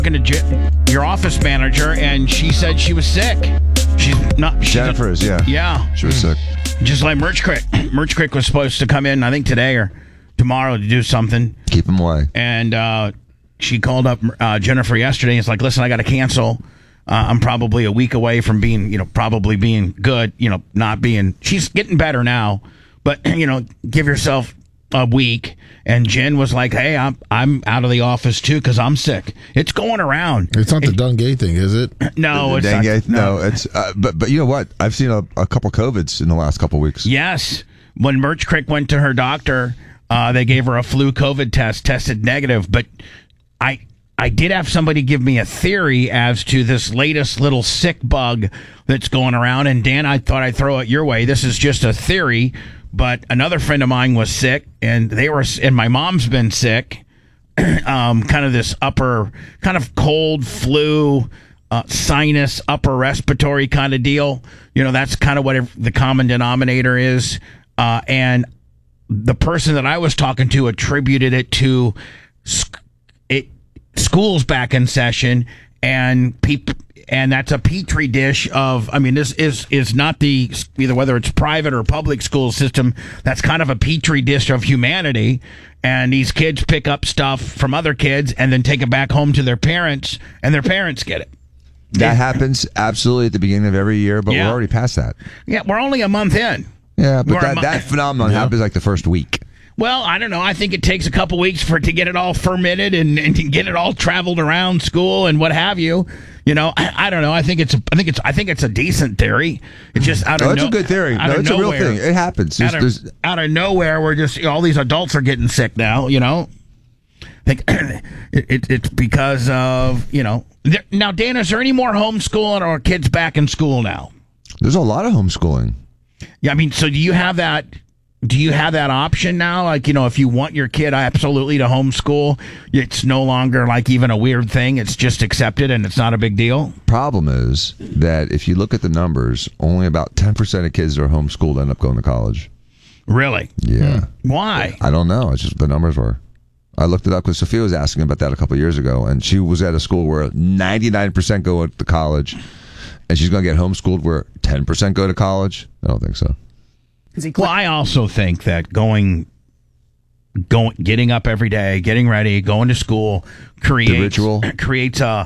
talking to your office manager, and she said she was sick. Jennifer is, yeah. Yeah. She was sick. Just like Merch Crick. Merch Crick was supposed to come in, I think today or tomorrow, to do something. Keep him away. And she called up Jennifer yesterday. It's like, listen, I got to cancel. I'm probably a week away from being, probably being good, not being. She's getting better now, but, give yourself a week. And Jen was like, hey, I'm out of the office too because I'm sick. It's going around. It's not the Dungay thing, is it? No, it's not. No, it's but you know what? I've seen a couple COVIDs in the last couple weeks. Yes. When Merch Crick went to her doctor, they gave her a flu COVID test, tested negative. But I did have somebody give me a theory as to this latest little sick bug that's going around. And Dan, I thought I'd throw it your way. This is just a theory. But another friend of mine was sick, and my mom's been sick. Kind of this kind of cold flu, sinus, upper respiratory kind of deal. That's kind of what the common denominator is. And the person that I was talking to attributed it to school's back in session, and that's a petri dish of. I mean, this is not either whether it's private or public school system. That's kind of a petri dish of humanity, and these kids pick up stuff from other kids and then take it back home to their parents, and their parents get it. That happens absolutely at the beginning of every year, but we're already past that. Yeah, we're only a month in. Yeah, but that phenomenon happens like the first week. Well, I don't know. I think it takes a couple weeks to get it all fermented and to get it all traveled around school and what have you. I don't know. I think it's a decent theory. It's just out of it's a good theory. No, it's nowhere, a real thing. It happens. Out of nowhere, we're just all these adults are getting sick now. I think it's because of Now, Dan, is there any more homeschooling, or are kids back in school now? There's a lot of homeschooling. Yeah, I mean, so do you have that? Do you have that option now? Like, if you want your kid absolutely to homeschool, it's no longer like even a weird thing. It's just accepted and it's not a big deal. Problem is that if you look at the numbers, only about 10% of kids that are homeschooled end up going to college. Really? Yeah. Why? I don't know. It's just the numbers were. I looked it up because Sophia was asking about that a couple of years ago, and she was at a school where 99% go to college, and she's going to get homeschooled where 10% go to college. I don't think so. Well, I also think that getting up every day, getting ready, going to school creates a